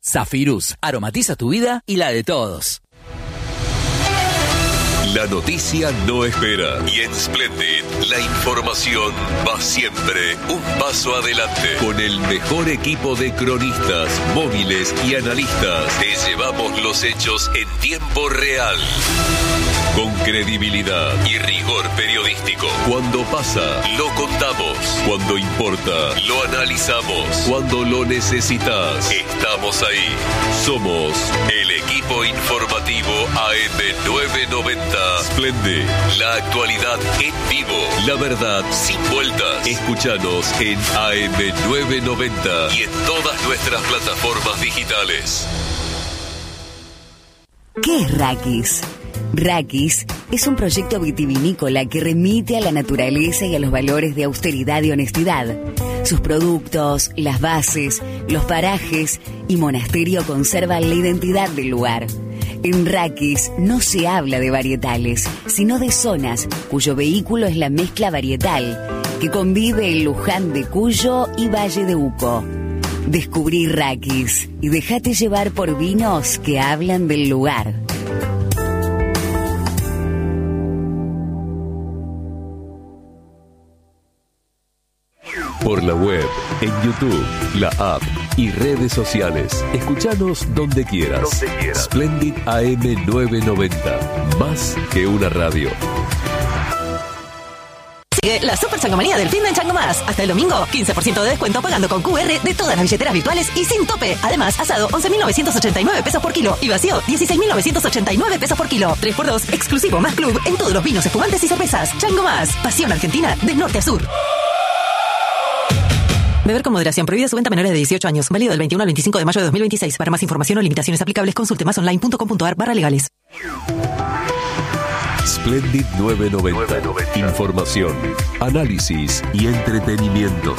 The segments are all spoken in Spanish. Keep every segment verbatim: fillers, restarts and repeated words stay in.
Zafirus, aromatiza tu vida y la de todos. La noticia no espera y en Splendid la información va siempre un paso adelante. Con el mejor equipo de cronistas, móviles y analistas, te llevamos los hechos en tiempo real. Con credibilidad y rigor periodístico. Cuando pasa, lo contamos. Cuando importa, lo analizamos. Cuando lo necesitas, estamos ahí. Somos el equipo informativo A M novecientos noventa. Splendid, la actualidad en vivo, la verdad sin vueltas. Escúchanos en A M novecientos noventa y en todas nuestras plataformas digitales. ¿Qué es Raquis? Raquis es un proyecto vitivinícola que remite a la naturaleza y a los valores de austeridad y honestidad. Sus productos, las bases, los parajes y monasterio conservan la identidad del lugar. En Raquis no se habla de varietales, sino de zonas cuyo vehículo es la mezcla varietal, que convive en Luján de Cuyo y Valle de Uco. Descubrí Raquis y déjate llevar por vinos que hablan del lugar. Por la web, en YouTube, la app y redes sociales. Escuchanos donde quieras. Donde quieras. Splendid A M novecientos noventa. Más que una radio. Sigue la Super Changomanía del fin de Chango Más. Hasta el domingo, quince por ciento de descuento pagando con Q R de todas las billeteras virtuales y sin tope. Además, asado once mil novecientos ochenta y nueve pesos por kilo y vacío dieciséis mil novecientos ochenta y nueve pesos por kilo. tres por dos, exclusivo más club en todos los vinos espumantes y cervezas. Chango Más, pasión argentina de norte a sur. Beber con moderación. Prohibida su venta a menores de dieciocho años. Válido del veintiuno al veinticinco de mayo de dos mil veintiséis. Para más información o limitaciones aplicables, consulte más online punto com punto a r barra legales. Splendid novecientos noventa. Información, análisis y entretenimiento.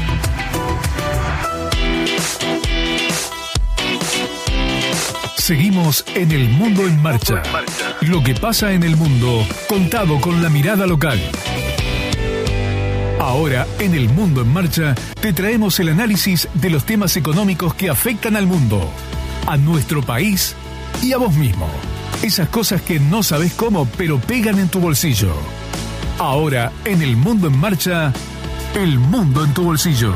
Seguimos en El Mundo en Marcha. Lo que pasa en el mundo, contado con la mirada local. Ahora, en El Mundo en Marcha, te traemos el análisis de los temas económicos que afectan al mundo, a nuestro país y a vos mismo. Esas cosas que no sabes cómo, pero pegan en tu bolsillo. Ahora, en El Mundo en Marcha, El Mundo en tu bolsillo.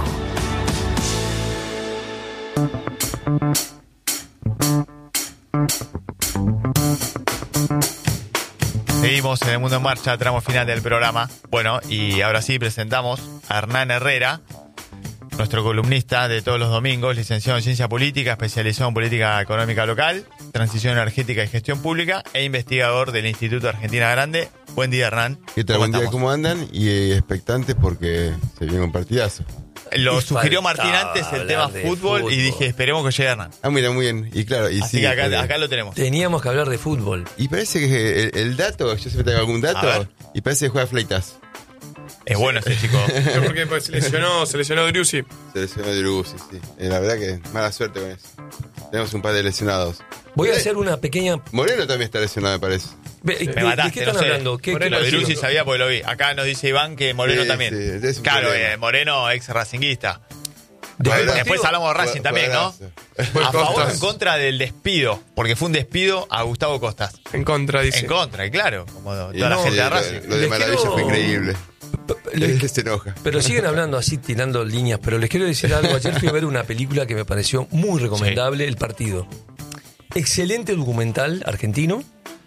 Seguimos en El Mundo en Marcha, tramo final del programa. Bueno, y ahora sí presentamos a Hernán Herrera, nuestro columnista de todos los domingos, licenciado en Ciencia Política, especializado en Política Económica Local, Transición Energética y Gestión Pública e investigador del Instituto Argentina Grande. Buen día, Hernán. ¿Qué tal? Buen día, ¿cómo andan? Y eh, expectantes porque se viene un partidazo. Lo sugirió Martín antes el tema fútbol, fútbol y dije, esperemos que llegue Hernán. Ah, mira, muy bien. Y claro, y Así sí, que acá, pero, acá lo tenemos. Teníamos que hablar de fútbol. Y parece que el, el dato, yo siempre tengo algún dato, y parece que juega Fleitas. Es bueno ese chico. No, porque pues, se lesionó, se lesionó Driussi. Se lesionó Driussi, sí. Eh, la verdad que mala suerte con eso. Tenemos un par de lesionados. Voy a hacer una pequeña... Moreno también está lesionado, me parece. Ve, Me ¿de, mataste, ¿De qué están no sé. hablando? ¿Qué, Moreno, qué de Driussi sabía porque lo vi. Acá nos dice Iván que Moreno Sí, también. sí, es un claro, problema. eh, Moreno ex racinguista. ¿De Bueno, qué Después partido? hablamos de Racing también, ¿no? A favor o en contra del despido, porque fue un despido a Gustavo Costas. En contra, dice. En contra, y claro, como toda Y la no, gente de lo, Racing. lo de Les Maravilla quiero- fue increíble. Les- Es que se enoja. Pero siguen hablando así, tirando líneas. Pero les quiero decir algo. Ayer fui a ver una película que me pareció muy recomendable, El Partido. Excelente documental argentino,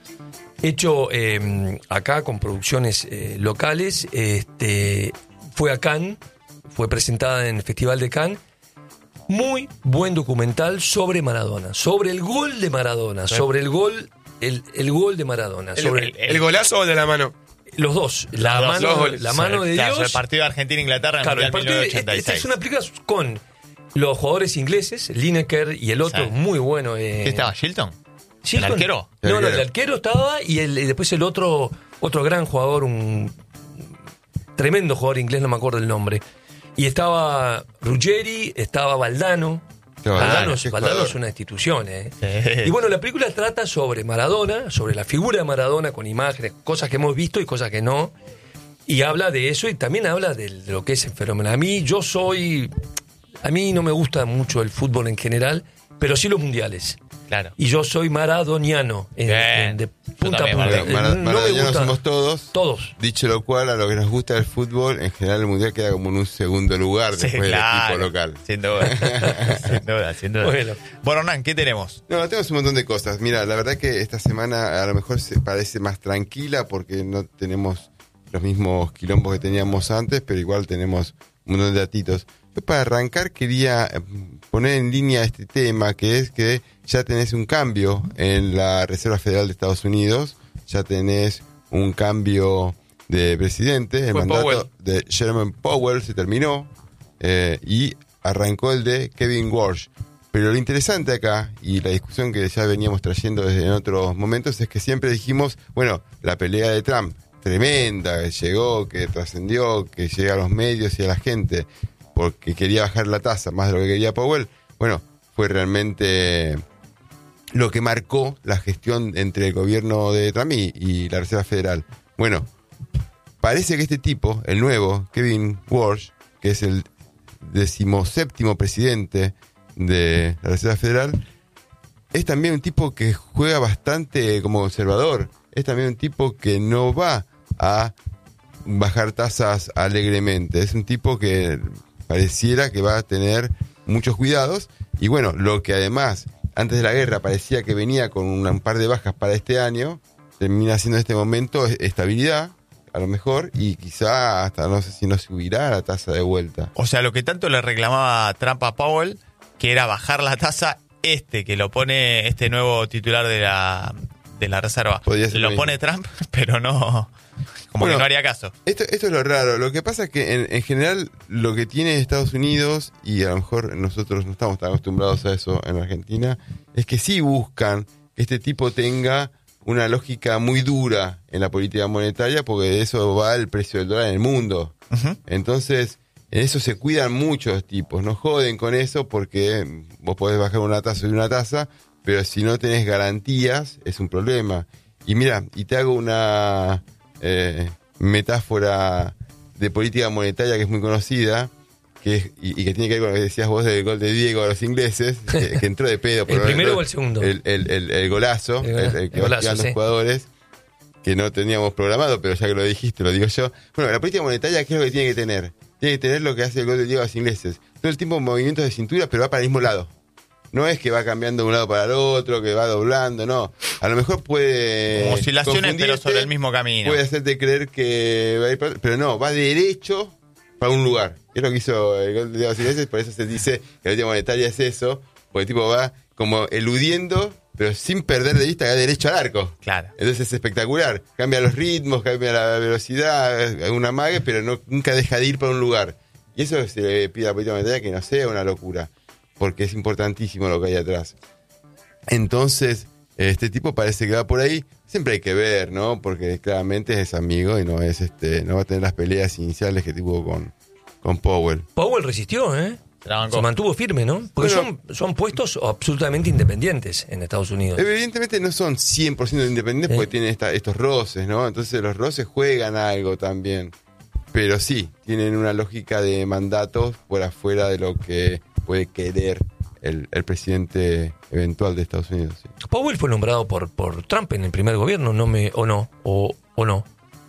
hecho eh, acá con producciones eh, locales. Este, fue a Cannes, fue presentada en el Festival de Cannes. Muy buen documental sobre Maradona, sobre el gol de Maradona, sí. sobre el gol, el, el gol de Maradona. El, sobre el, el, el golazo o el de la mano. Los dos, la Los mano, dos goles. la mano de claro, Dios. El partido de Argentina-Inglaterra en Claro, el el Mundial partido, mil novecientos ochenta y esta seis. es una película con los jugadores ingleses, Lineker y el otro, sí. muy bueno. Eh, ¿Qué estaba? ¿Shilton? Shilton. ¿El arquero? No, no, el arquero estaba y, el, y después el otro, otro gran jugador, un tremendo jugador inglés, no me acuerdo el nombre. Y estaba Ruggeri, estaba Valdano. Claro, Valdano, qué Valdano jugador. es una institución, ¿eh? Sí. Y bueno, la película trata sobre Maradona, sobre la figura de Maradona con imágenes, cosas que hemos visto y cosas que no. Y habla de eso y también habla de, de lo que es el fenómeno. A mí, yo soy... A mí no me gusta mucho el fútbol en general pero sí los mundiales. Claro. Y yo soy maradoniano. En, Bien. en- de punta a también, punta. Bueno, Eh, Mara- no me maradonianos gusta- somos todos. Todos. Dicho lo cual, a lo que nos gusta el fútbol, en general el mundial queda como en un segundo lugar Sí, después claro. del equipo local. Sin duda. sin duda, sin duda. Bueno. Bueno, Hernán, ¿qué tenemos? No, tenemos un montón de cosas. Mira, la verdad que esta semana a lo mejor se parece más tranquila porque no tenemos los mismos quilombos que teníamos antes, pero igual tenemos un montón de datitos. Yo para arrancar quería eh, poner en línea este tema, que es que ya tenés un cambio en la Reserva Federal de Estados Unidos, ya tenés un cambio de presidente, el Fue mandato Powell. de Jerome Powell se terminó eh, y arrancó el de Kevin Walsh. Pero lo interesante acá, y la discusión que ya veníamos trayendo desde en otros momentos, es que siempre dijimos, bueno, la pelea de Trump, tremenda, que llegó, que trascendió, que llega a los medios y a la gente, porque quería bajar la tasa más de lo que quería Powell, bueno, fue realmente lo que marcó la gestión entre el gobierno de Trump y, y la Reserva Federal. Bueno, parece que este tipo, el nuevo, Kevin Walsh, que es el decimoséptimo presidente de la Reserva Federal, es también un tipo que juega bastante como conservador, es también un tipo que no va a bajar tasas alegremente, es un tipo que pareciera que va a tener muchos cuidados, y bueno, lo que además antes de la guerra parecía que venía con una- un par de bajas para este año, termina siendo en este momento es- estabilidad, a lo mejor, y quizá hasta no sé si no subirá la tasa de vuelta. O sea, lo que tanto le reclamaba Trump a Powell, que era bajar la tasa, este que lo pone este nuevo titular de la, de la Reserva, Podría ser lo lo pone Trump, pero no, como Bueno, que no haría caso. Esto, esto es lo raro. Lo que pasa es que en, en general lo que tiene Estados Unidos, y a lo mejor nosotros no estamos tan acostumbrados a eso en Argentina, es que sí buscan que este tipo tenga una lógica muy dura en la política monetaria, porque de eso va el precio del dólar en el mundo. Ujú. Entonces, en eso se cuidan muchos tipos, no joden con eso porque vos podés bajar una tasa y una tasa, pero si no tenés garantías es un problema. Y mira, y te hago una eh, metáfora de política monetaria que es muy conocida, que es, y, y que tiene que ver con lo que decías vos del gol de Diego a los ingleses, que, que entró de pedo. ¿El primero o el segundo? El, el, el, el golazo, El el, golazo, el que el va golazo, tirando sí. los jugadores, que no teníamos programado, pero ya que lo dijiste, lo digo yo. Bueno, la política monetaria, ¿qué es lo que tiene que tener? Tiene que tener lo que hace el gol de Diego a los ingleses. Todo el tiempo movimientos de cintura, pero va para el mismo lado. No es que va cambiando de un lado para el otro, que va doblando, no. A lo mejor puede... Como oscilaciones, pero confundirte, sobre el mismo camino. Puede hacerte creer que va a ir para... Pero no, va derecho para un lugar. Es lo que hizo el gol de Diego a los ingleses, por eso se dice que la política monetaria es eso, porque el tipo va como eludiendo, pero sin perder de vista que va derecho al arco. Claro. Entonces es espectacular. Cambia los ritmos, cambia la velocidad, es una mague, pero no, nunca deja de ir para un lugar. Y eso se le pide a la política monetaria, que no sea una locura, porque es importantísimo lo que hay atrás. Entonces, este tipo parece que va por ahí. Siempre hay que ver, ¿no? Porque claramente es amigo y no es este, no va a tener las peleas iniciales que tuvo con, con Powell. Powell resistió, ¿eh? Se la bancó. Se mantuvo firme, ¿no? Porque Bueno. son, son puestos absolutamente independientes en Estados Unidos. Evidentemente no son cien por ciento independientes Sí. porque tienen esta- estos roces, ¿no? Entonces los roces juegan algo también. Pero sí, tienen una lógica de mandatos por afuera de lo que puede querer el, el presidente eventual de Estados Unidos. Sí. Powell fue nombrado por, por Trump en el primer gobierno, no me, o no, o, o no.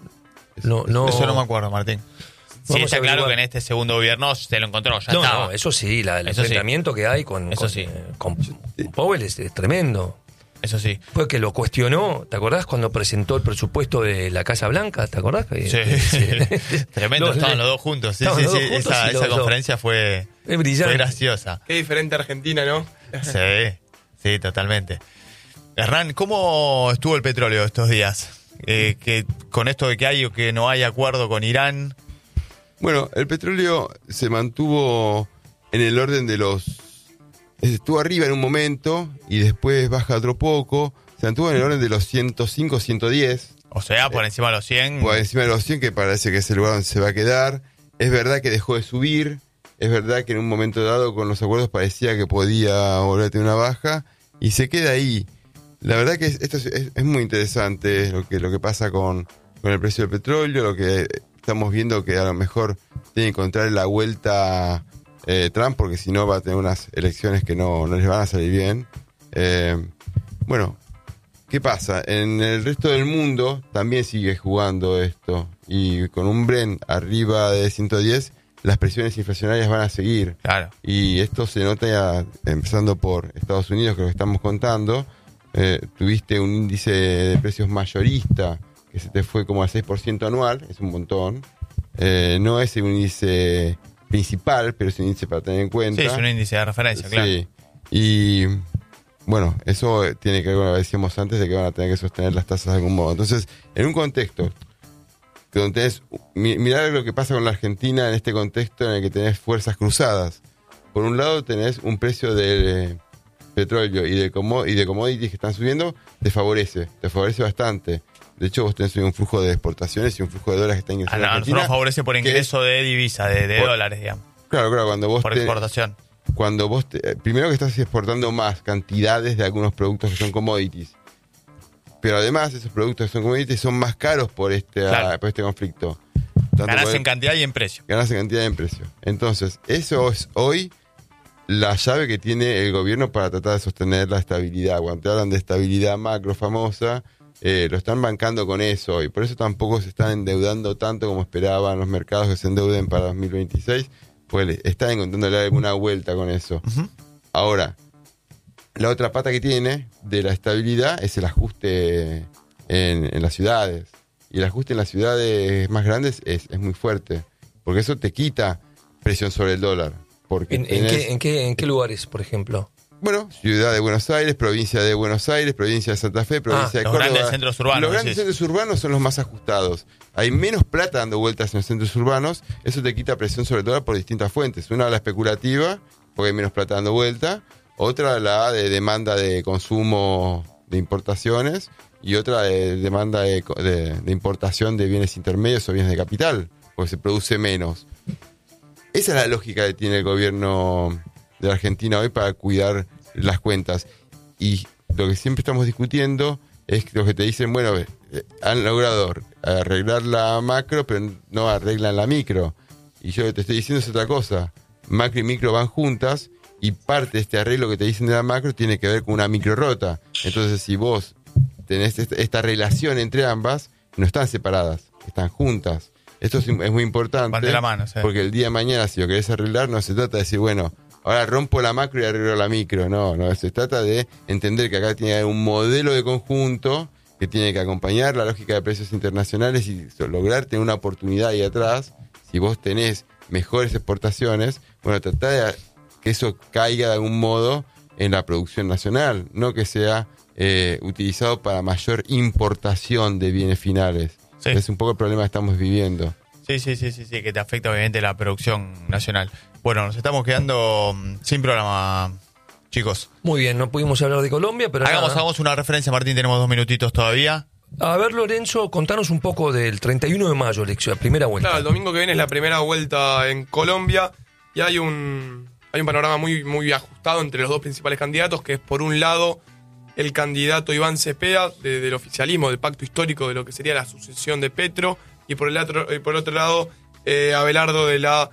No, no. Eso no me acuerdo, Martín. Sí, Vamos está a claro averiguar. que en este segundo gobierno se lo encontró, ya No, estaba. no, eso sí, la- el Eso sí. enfrentamiento que hay con, Eso con, sí. eh, con Powell es, es tremendo. Eso sí. Fue que lo cuestionó, ¿te acordás cuando presentó el presupuesto de la Casa Blanca? ¿Te acordás? Que- Sí. sí. Tremendo, Los- estaban los dos juntos. Sí, estaban sí, los sí. dos juntos Esa, y esa los- conferencia fue, Es brillante. fue graciosa. Qué diferente Argentina, ¿no? Sí, sí, totalmente. Hernán, ¿cómo estuvo el petróleo estos días? Eh, que con esto de que hay o que no hay acuerdo con Irán. Bueno, el petróleo se mantuvo en el orden de los... Estuvo arriba en un momento y después baja otro poco. Se mantuvo en el orden de los ciento cinco, ciento diez. O sea, por encima de los cien. Por encima de los cien, que parece que es el lugar donde se va a quedar. Es verdad que dejó de subir. Es verdad que en un momento dado con los acuerdos parecía que podía volver a tener una baja. Y se queda ahí. La verdad que es- esto es, es- es muy interesante lo que, lo que pasa con, con el precio del petróleo. Lo que estamos viendo que a lo mejor tiene que encontrar la vuelta eh, Trump, porque si no va a tener unas elecciones que no, no les van a salir bien. Eh, bueno, ¿qué pasa? En el resto del mundo también sigue jugando esto, y con un Brent arriba de ciento diez, las presiones inflacionarias van a seguir. Claro. Y esto se nota ya, empezando por Estados Unidos, que lo que estamos contando. Eh, tuviste un índice de precios mayorista que se te fue como al seis por ciento anual, es un montón. Eh, no es un índice principal, pero es un índice para tener en cuenta. Sí, es un índice de referencia, claro. Sí. Y bueno, eso tiene que ver con lo que decíamos antes, de que van a tener que sostener las tasas de algún modo. Entonces, en un contexto que donde tenés, mirá lo que pasa con la Argentina en este contexto en el que tenés fuerzas cruzadas. Por un lado tenés un precio de petróleo y de, como, y de commodities que están subiendo, te favorece, te favorece bastante. De hecho, vos tenés un flujo de exportaciones y un flujo de dólares que está ingresando ah, no, a Argentina. Nosotros nos favorece por ingreso es, de divisa, de, de por, dólares, digamos. Claro, claro, cuando vos... Por te, exportación. Cuando vos... Te, primero que estás exportando más cantidades de algunos productos que son commodities. Pero además, esos productos que son commodities son más caros por este, claro. por este conflicto. Tanto ganás por, en cantidad y en precio. Ganás en cantidad y en precio. Entonces, eso es hoy la llave que tiene el gobierno para tratar de sostener la estabilidad. Cuando te hablan de estabilidad macro famosa, eh, lo están bancando con eso. Y por eso tampoco se están endeudando tanto como esperaban los mercados que se endeuden para dos mil veintiséis. Pues están encontrándole alguna vuelta con eso. Uh-huh. Ahora, la otra pata que tiene de la estabilidad es el ajuste en, en las ciudades. Y el ajuste en las ciudades más grandes es, es muy fuerte. Porque eso te quita presión sobre el dólar. Porque ¿En, tenés, ¿en, qué, en, qué, ¿En qué lugares, por ejemplo? Bueno, ciudad de Buenos Aires, provincia de Buenos Aires, provincia de Santa Fe, provincia ah, de Córdoba. Los grandes centros urbanos. Los grandes centros urbanos son los más ajustados. Hay menos plata dando vueltas en los centros urbanos. Eso te quita presión sobre el dólar por distintas fuentes. Una, la especulativa, porque hay menos plata dando vuelta. Otra, la de demanda de consumo de importaciones. Y otra, de demanda de, de, de importación de bienes intermedios o bienes de capital, porque se produce menos. Esa es la lógica que tiene el gobierno de la Argentina hoy para cuidar las cuentas. Y lo que siempre estamos discutiendo es lo que te dicen, bueno, eh, han logrado arreglar la macro, pero no arreglan la micro. Y yo lo que te estoy diciendo es otra cosa. Macro y micro van juntas, y parte de este arreglo que te dicen de la macro tiene que ver con una micro rota. Entonces, si vos tenés esta, esta relación entre ambas, no están separadas, están juntas. Esto es, es muy importante. Van de la mano, sí. Porque el día de mañana, si lo querés arreglar, no se trata de decir, bueno, ahora rompo la macro y arreglo la micro. No, no, se trata de entender que acá tiene un modelo de conjunto que tiene que acompañar la lógica de precios internacionales y lograr tener una oportunidad ahí atrás. Si vos tenés mejores exportaciones, bueno, tratá de que eso caiga de algún modo en la producción nacional, no que sea eh, utilizado para mayor importación de bienes finales. Sí. Es un poco el problema que estamos viviendo. Sí, sí, sí, sí, sí, que te afecta obviamente la producción nacional. Bueno, nos estamos quedando sin programa, chicos. Muy bien, no pudimos hablar de Colombia, pero hagamos, nada. hagamos una referencia, Martín, tenemos dos minutitos todavía. A ver, Lorenzo, contanos un poco del treinta y uno de mayo, la primera vuelta. Claro, el domingo que viene es la primera vuelta en Colombia y hay un, hay un panorama muy, muy ajustado entre los dos principales candidatos, que es por un lado el candidato Iván Cepeda de, del oficialismo, del pacto histórico de lo que sería la sucesión de Petro, y por el otro, y por el otro lado eh, Abelardo de la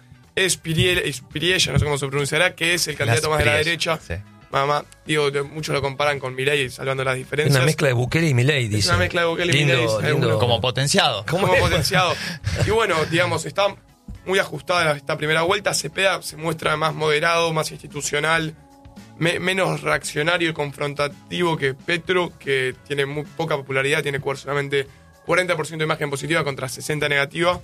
Espiriella, no sé cómo se pronunciará, que es el candidato más de la derecha. Sí. Mamá, digo, muchos lo comparan con Milei, salvando las diferencias. Una mezcla de Bukele y Milei, dice. Es una mezcla de Bukele y lindo, Milei. Lindo. Como potenciado. Como potenciado. Y bueno, digamos, está muy ajustada esta primera vuelta. Cepeda se muestra más moderado, más institucional, me, menos reaccionario y confrontativo que Petro, que tiene muy poca popularidad, tiene solamente cuarenta por ciento de imagen positiva contra sesenta por ciento negativa.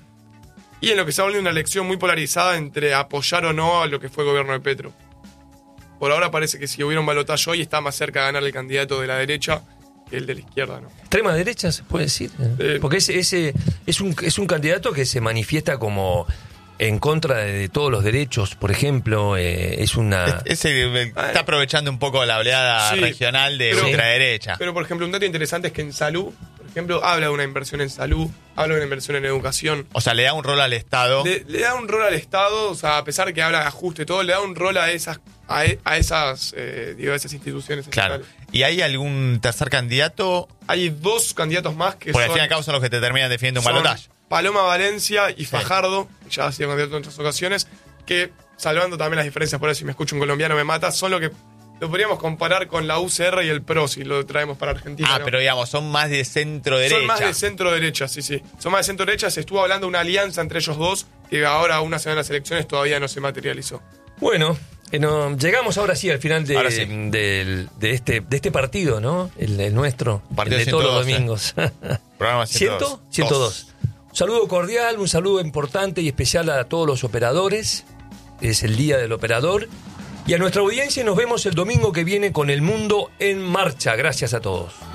Y en lo que se ha vuelto una elección muy polarizada entre apoyar o no a lo que fue el gobierno de Petro. Por ahora parece que si hubiera un balotaje hoy está más cerca de ganar el candidato de la derecha que el de la izquierda, ¿no? ¿Extrema derecha se puede decir? Eh, Porque ese, ese es, un, es un candidato que se manifiesta como en contra de, de todos los derechos, por ejemplo, eh, es una... Ese está aprovechando un poco la oleada sí, regional de pero, ultraderecha. Pero, por ejemplo, un dato interesante es que en salud, por ejemplo, habla de una inversión en salud, habla de una inversión en educación. O sea, le da un rol al Estado. Le, le da un rol al Estado, o sea, a pesar de que habla de ajuste y todo, le da un rol a esas a, a esas eh, digo, a esas instituciones. Claro. Estatales. ¿Y hay algún tercer candidato? Hay dos candidatos más que Por son... al fin y al cabo son los que te terminan defendiendo un balotaje. Paloma Valencia y Fajardo, sí. Ya ha sido candidato en otras ocasiones, que salvando también las diferencias, por eso si me escucha un colombiano me mata, son lo que lo podríamos comparar con la U C R y el P R O si lo traemos para Argentina. Ah, ¿no? pero digamos, son más de centro derecha. Son más de centro derecha, sí, sí. Son más de centro derecha. Se estuvo hablando de una alianza entre ellos dos que ahora, una semana de las elecciones, todavía no se materializó. Bueno, eh, no, llegamos ahora sí al final de, sí. de, de, este, de este partido, ¿no? El, el nuestro, partido el de todos los ciento doce. domingos. Programa ciento dos. ¿cien? ciento dos. Un saludo cordial, un saludo importante y especial a todos los operadores. Es el Día del Operador. Y a nuestra audiencia nos vemos el domingo que viene con El Mundo en Marcha. Gracias a todos.